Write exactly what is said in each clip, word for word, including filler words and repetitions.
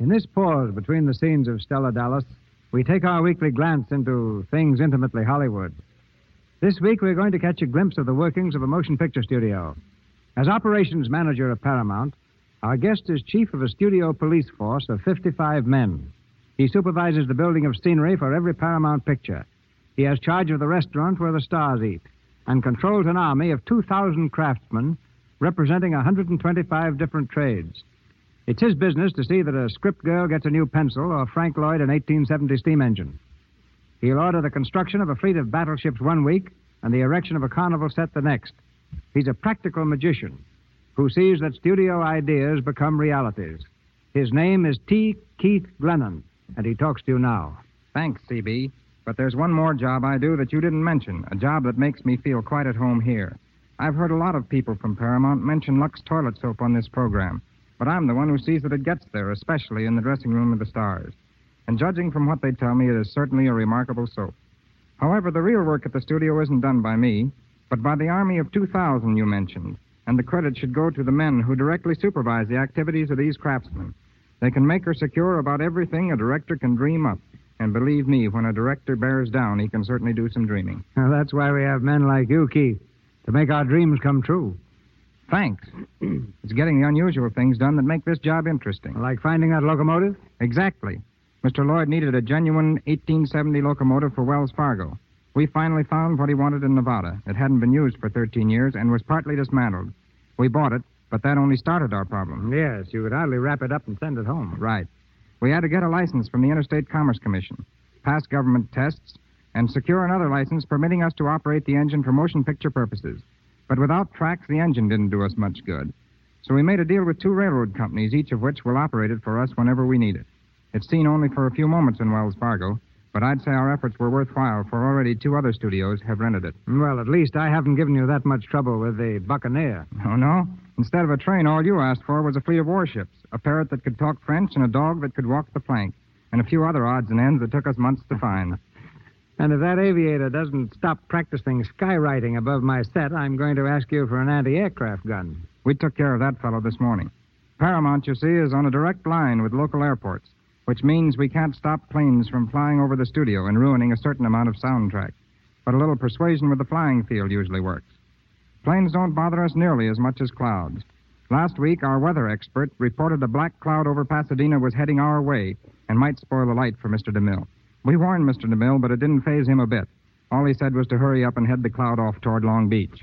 In this pause between the scenes of Stella Dallas, we take our weekly glance into things intimately Hollywood. This week, we're going to catch a glimpse of the workings of a motion picture studio. As operations manager of Paramount, our guest is chief of a studio police force of fifty-five men. He supervises the building of scenery for every Paramount picture. He has charge of the restaurant where the stars eat and controls an army of two thousand craftsmen representing one hundred twenty-five different trades. It's his business to see that a script girl gets a new pencil or Frank Lloyd an eighteen seventy steam engine. He'll order the construction of a fleet of battleships one week and the erection of a carnival set the next. He's a practical magician who sees that studio ideas become realities. His name is T. Keith Glennon, and he talks to you now. Thanks, C B. But there's one more job I do that you didn't mention, a job that makes me feel quite at home here. I've heard a lot of people from Paramount mention Lux toilet soap on this program, but I'm the one who sees that it gets there, especially in the dressing room of the stars. And judging from what they tell me, it is certainly a remarkable soap. However, the real work at the studio isn't done by me, but by the army of two thousand you mentioned, and the credit should go to the men who directly supervise the activities of these craftsmen. They can make or secure about everything a director can dream up. And believe me, when a director bears down, he can certainly do some dreaming. Well, that's why we have men like you, Keith, to make our dreams come true. Thanks. It's getting the unusual things done that make this job interesting. Like finding that locomotive? Exactly. Mister Lloyd needed a genuine eighteen seventy locomotive for Wells Fargo. We finally found what he wanted in Nevada. It hadn't been used for thirteen years and was partly dismantled. We bought it, but that only started our problem. Yes, you could hardly wrap it up and send it home. Right. We had to get a license from the Interstate Commerce Commission, pass government tests, and secure another license permitting us to operate the engine for motion picture purposes. But without tracks, the engine didn't do us much good. So we made a deal with two railroad companies, each of which will operate it for us whenever we need it. It's seen only for a few moments in Wells Fargo, but I'd say our efforts were worthwhile, for already two other studios have rented it. Well, at least I haven't given you that much trouble with the Buccaneer. Oh, no? Instead of a train, all you asked for was a fleet of warships, a parrot that could talk French, and a dog that could walk the plank, and a few other odds and ends that took us months to find. And if that aviator doesn't stop practicing skywriting above my set, I'm going to ask you for an anti-aircraft gun. We took care of that fellow this morning. Paramount, you see, is on a direct line with local airports, which means we can't stop planes from flying over the studio and ruining a certain amount of soundtrack. But a little persuasion with the flying field usually works. Planes don't bother us nearly as much as clouds. Last week, our weather expert reported a black cloud over Pasadena was heading our way and might spoil the light for Mister DeMille. We warned Mister DeMille, but it didn't faze him a bit. All he said was to hurry up and head the cloud off toward Long Beach.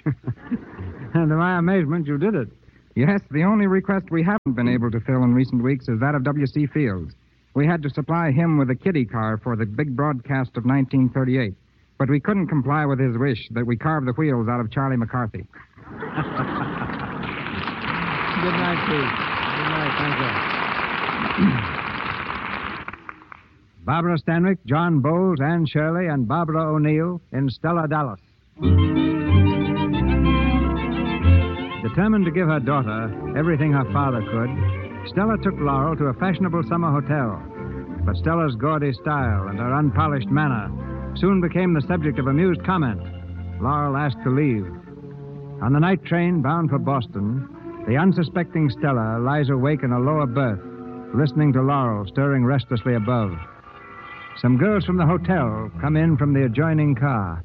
And to my amazement, you did it. Yes, the only request we haven't been able to fill in recent weeks is that of W C Fields. We had to supply him with a kiddie car for the big broadcast of nineteen thirty-eight. But we couldn't comply with his wish that we carve the wheels out of Charlie McCarthy. Good night, Pete. Good night, thank you. Barbara Stanwyck, John Bowles, Ann Shirley, and Barbara O'Neill in Stella Dallas. Determined to give her daughter everything her father could, Stella took Laurel to a fashionable summer hotel. But Stella's gaudy style and her unpolished manner soon became the subject of amused comment. Laurel asked to leave. On the night train bound for Boston, the unsuspecting Stella lies awake in a lower berth, listening to Laurel stirring restlessly above. Some girls from the hotel come in from the adjoining car.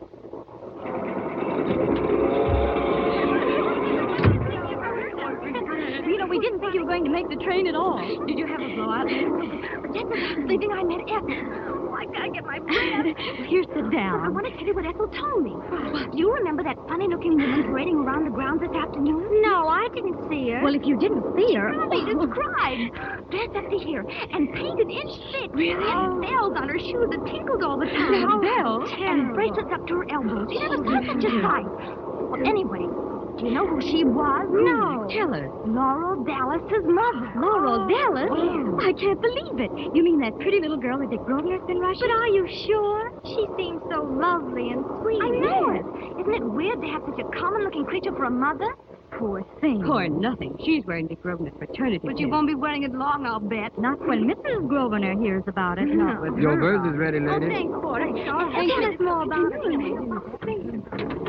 You know, we didn't think you were going to make the train at all. Did you have a blowout? Just as I was leaving, I met Ethel. Oh, I gotta get my breath. Here, sit I down. want to tell you what Ethel told me. Do you remember that funny-looking woman parading around the grounds this afternoon? No, I didn't see her. Well, if you didn't see her... They described. Dressed up to here and painted inch thick. Really? And bells on her shoes that tinkled all the time. Now, bells? And bracelets up to her elbows. You never saw such a sight. Well, anyway, do you know who she was? No. Tell her. Laurel Dallas's mother. Laurel Dallas? Oh. I can't believe it. You mean that pretty little girl that Dick Grosvenor's been rushing? But are you sure? She seems so lovely and sweet. I know it. Isn't it weird to have such a common-looking creature for a mother? Poor thing. Poor nothing. She's wearing Dick Grosvenor's fraternity But pin. you won't be wearing it long, I'll bet. Not when Missus Grosvenor hears about it. Not with Your her. berth is ready, Oh, ladies. thank God. Thank Tell us more about it.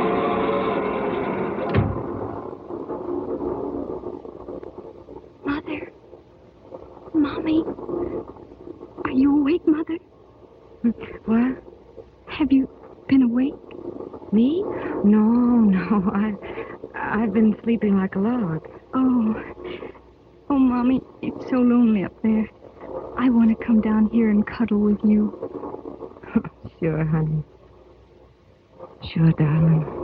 Mother. Mommy, are you awake, Mother? What? Have you been awake? Me? No, no. I, I've been sleeping like a log. Oh. Oh, Mommy, it's so lonely up there. I want to come down here and cuddle with you. Sure, honey. Sure, darling.